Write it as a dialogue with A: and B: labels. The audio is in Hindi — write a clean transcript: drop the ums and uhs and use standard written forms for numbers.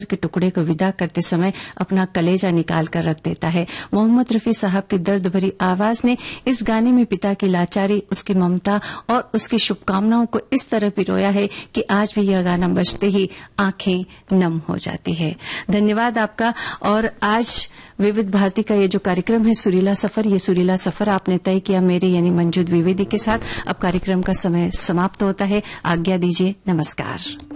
A: के टुकड़े को विदा करते समय अपना कलेजा निकाल कर रख देता है। मोहम्मद रफी साहब की दर्द भरी आवाज ने इस गाने में पिता की लाचारी, उसकी ममता और उसकी शुभकामनाओं को इस तरह पिरोया है कि आज भी यह गाना बजते ही आंखें नम हो जाती है। धन्यवाद आपका। और आज विविध भारती का ये जो कार्यक्रम है सुरीला सफर, ये सुरीला सफर आपने तय किया मेरे यानी मंजू द्विवेदी के साथ। अब कार्यक्रम का समय समाप्त होता है। आज्ञा दीजिए, नमस्कार।